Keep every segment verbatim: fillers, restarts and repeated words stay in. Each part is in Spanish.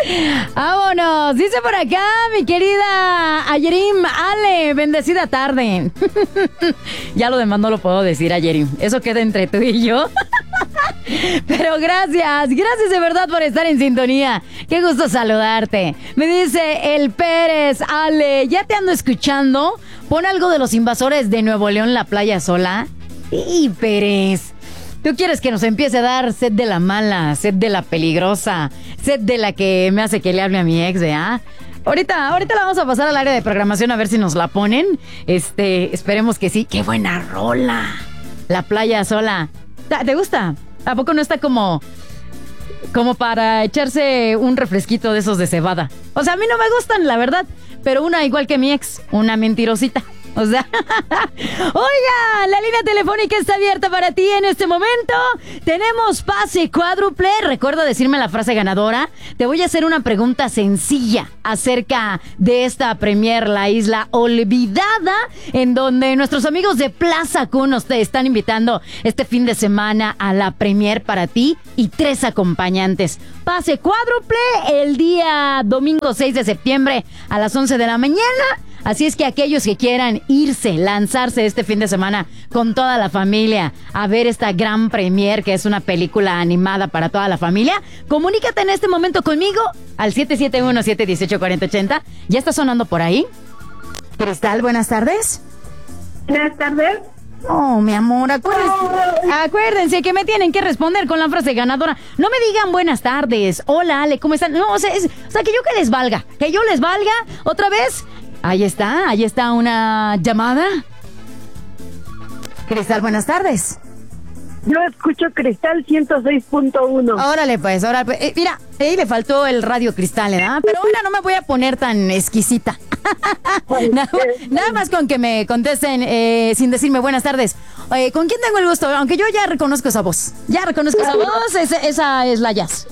Vámonos, dice por acá mi querida Ayerim Ale, bendecida tarde. Ya lo demás no lo puedo decir, Ayerim, eso queda entre tú y yo. Pero gracias, gracias de verdad por estar en sintonía. Qué gusto saludarte. Me dice el Pérez, Ale, ya te ando escuchando. Pon algo de Los Invasores de Nuevo León, La Playa Sola. Y Pérez, tú quieres que nos empiece a dar sed de la mala, sed de la peligrosa, sed de la que me hace que le hable a mi ex, ¿ah? Ahorita, ahorita la vamos a pasar al área de programación a ver si nos la ponen. Este, esperemos que sí. ¡Qué buena rola! La Playa Sola. ¿Te gusta? ¿A poco no está como, como para echarse un refresquito de esos de cebada? O sea, a mí no me gustan, la verdad. Pero una igual que mi ex, una mentirosita. O sea, oiga, la línea telefónica está abierta para ti en este momento. Tenemos pase cuádruple. Recuerda decirme la frase ganadora. Te voy a hacer una pregunta sencilla acerca de esta premier, La Isla Olvidada, en donde nuestros amigos de Plaza Kun nos te están invitando este fin de semana a la premier para ti y tres acompañantes. Pase cuádruple el día domingo seis de septiembre a las once de la mañana. Así es que aquellos que quieran irse, lanzarse este fin de semana con toda la familia a ver esta gran premier, que es una película animada para toda la familia, comunícate en este momento conmigo al siete siete uno, siete uno ocho, cuatro cero ocho cero. ¿Ya está sonando por ahí? Cristal, buenas tardes. Buenas tardes. Oh, mi amor, acuérdense, acuérdense que me tienen que responder con la frase ganadora. No me digan buenas tardes, hola Ale, ¿cómo están? No, o sea, es, o sea, que yo que les valga, que yo les valga. Otra vez, ahí está, ahí está una llamada. Cristal, buenas tardes. Yo escucho Cristal ciento seis punto uno. Órale pues, órale pues. Eh, mira, ahí le faltó el radio Cristal, ¿eh? Pero ahora no me voy a poner tan exquisita. nada, nada más con que me contesten eh, sin decirme buenas tardes. Eh, ¿Con quién tengo el gusto? Aunque yo ya reconozco esa voz. Ya reconozco esa voz, esa, esa es la Jazz.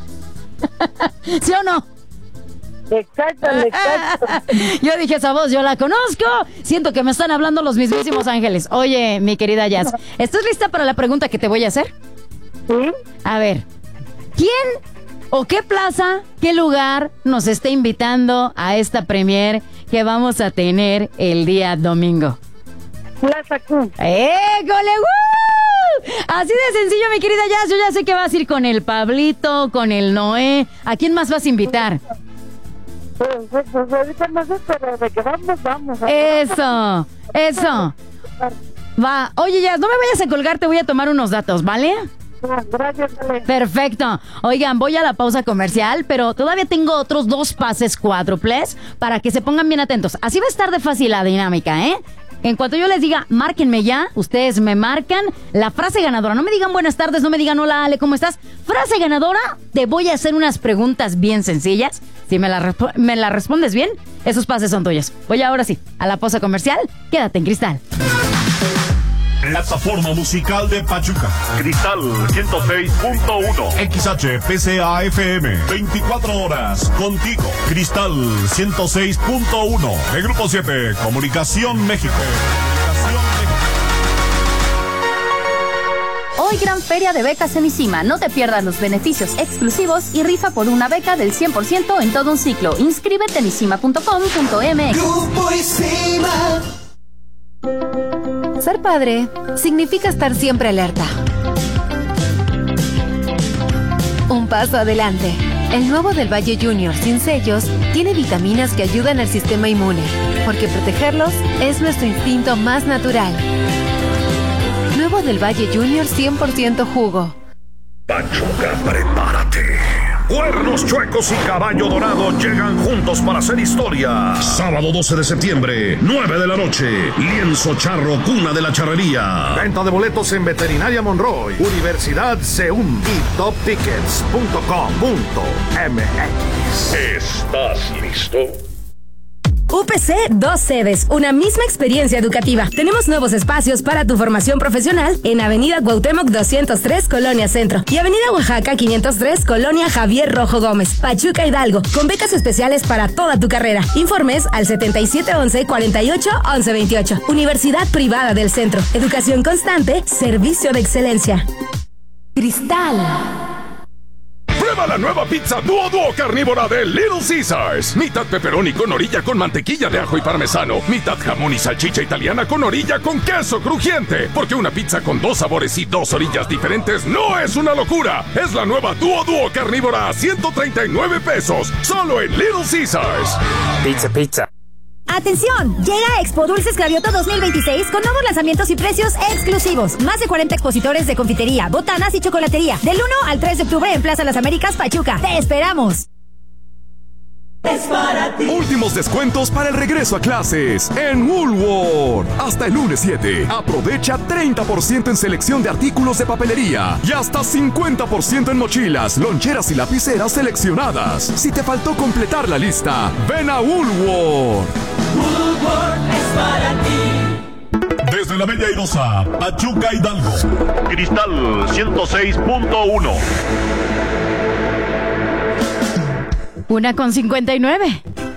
¿Sí o no? Exacto, exacto. Yo dije esa voz, yo la conozco. Siento que me están hablando los mismísimos ángeles. Oye, mi querida Jazz, ¿estás lista para la pregunta que te voy a hacer? ¿Sí? A ver, ¿quién o qué plaza, qué lugar nos está invitando a esta premier que vamos a tener el día domingo? Plaza Kun. ¡École! ¡Woo! Así de sencillo, mi querida Jazz. Yo ya sé que vas a ir con el Pablito, con el Noé. ¿A quién más vas a invitar? Pues, pues, pues ahorita no sé, pero de que vamos, vamos. Eso, eso. Va. Oye, Jazz, no me vayas a colgar, te voy a tomar unos datos, ¿vale? Gracias, Ale. Perfecto. Oigan, voy a la pausa comercial, pero todavía tengo otros dos pases cuádruples para que se pongan bien atentos. Así va a estar de fácil la dinámica, ¿eh? En cuanto yo les diga, márquenme ya, ustedes me marcan la frase ganadora. No me digan buenas tardes, no me digan hola Ale, ¿cómo estás? Frase ganadora, te voy a hacer unas preguntas bien sencillas. Si me la, resp- me la respondes bien, esos pases son tuyos. Voy ahora sí, a la pausa comercial, quédate en Cristal. Plataforma musical de Pachuca. Cristal ciento seis punto uno. X H P C A F M. veinticuatro horas contigo. Cristal ciento seis punto uno. El Grupo siete. Comunicación México. Hoy gran feria de becas en ICIMA. No te pierdas los beneficios exclusivos y rifa por una beca del cien por ciento en todo un ciclo. Inscríbete en isima punto com punto m x. Grupo ICIMA. Ser padre significa estar siempre alerta. Un paso adelante. El nuevo del Valle Junior sin sellos tiene vitaminas que ayudan al sistema inmune, porque protegerlos es nuestro instinto más natural. Nuevo del Valle Junior cien por ciento jugo. Pachuca, prepárate. Cuernos Chuecos y Caballo Dorado llegan juntos para hacer historia. Sábado doce de septiembre, nueve de la noche. Lienzo Charro, cuna de la charrería. Venta de boletos en Veterinaria Monroy, Universidad Seum y top tickets punto com punto m x. ¿Estás listo? U P C, dos sedes, una misma experiencia educativa. Tenemos nuevos espacios para tu formación profesional en Avenida Cuauhtémoc doscientos tres, Colonia Centro, y Avenida Oaxaca quinientos tres, Colonia Javier Rojo Gómez, Pachuca Hidalgo, con becas especiales para toda tu carrera. Informes al setenta y siete once, cuarenta y ocho, once veintiocho. Universidad Privada del Centro. Educación constante, servicio de excelencia. Cristal. Prueba la nueva pizza Duo Duo carnívora de Little Caesars. Mitad pepperoni con orilla con mantequilla de ajo y parmesano. Mitad jamón y salchicha italiana con orilla con queso crujiente. Porque una pizza con dos sabores y dos orillas diferentes no es una locura. Es la nueva Duo Duo carnívora a ciento treinta y nueve pesos. Solo en Little Caesars. Pizza, pizza. ¡Atención! Llega Expo Dulces Gravioto dos mil veintiséis con nuevos lanzamientos y precios exclusivos. Más de cuarenta expositores de confitería, botanas y chocolatería. Del uno al tres de octubre en Plaza Las Américas, Pachuca. ¡Te esperamos! Es para ti. Últimos descuentos para el regreso a clases en Woolworth. Hasta el lunes siete. Aprovecha treinta por ciento en selección de artículos de papelería y hasta cincuenta por ciento en mochilas, loncheras y lapiceras seleccionadas. Si te faltó completar la lista, ven a Woolworth. Woolworth es para ti. Desde la Bella Airosa, Pachuca, Hidalgo. Cristal ciento seis punto uno. Una con cincuenta y nueve.